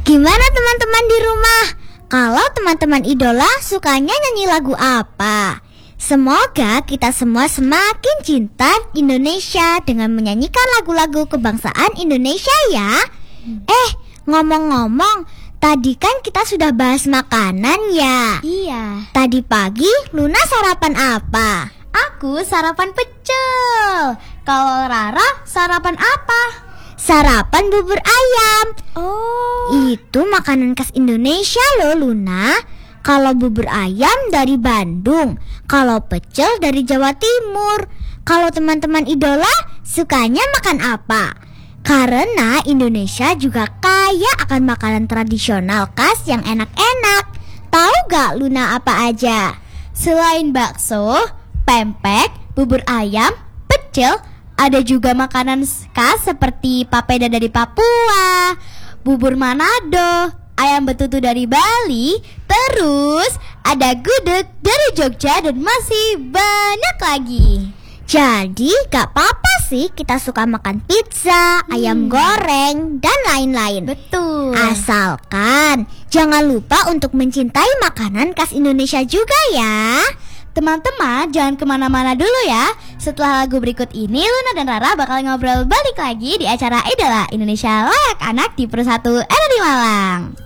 Gimana teman-teman di rumah? Kalau teman-teman idola sukanya nyanyi lagu apa? Semoga kita semua semakin cinta Indonesia dengan menyanyikan lagu-lagu kebangsaan Indonesia ya. Ngomong-ngomong, tadi kan kita sudah bahas makanan ya. Iya. Tadi pagi Luna sarapan apa? Aku sarapan pecel. Kalau Rara sarapan apa? Sarapan bubur ayam. Oh. Itu makanan khas Indonesia loh Luna. Kalau bubur ayam dari Bandung, kalau pecel dari Jawa Timur. Kalau teman-teman idola sukanya makan apa? Karena Indonesia juga kaya akan makanan tradisional khas yang enak-enak. Tahu gak Luna apa aja? Selain bakso, pempek, bubur ayam, pecel, ada juga makanan khas seperti papeda dari Papua, bubur Manado, ayam betutu dari Bali, terus ada gudeg dari Jogja dan masih banyak lagi. Jadi gak apa-apa sih kita suka makan pizza, ayam goreng, dan lain-lain. Betul. Asalkan jangan lupa untuk mencintai makanan khas Indonesia juga ya. Teman-teman, jangan kemana-mana dulu ya. Setelah lagu berikut ini, Luna dan Rara bakal ngobrol balik lagi di acara Idola Indonesia Layak Anak di Pro 1 RRI Malang.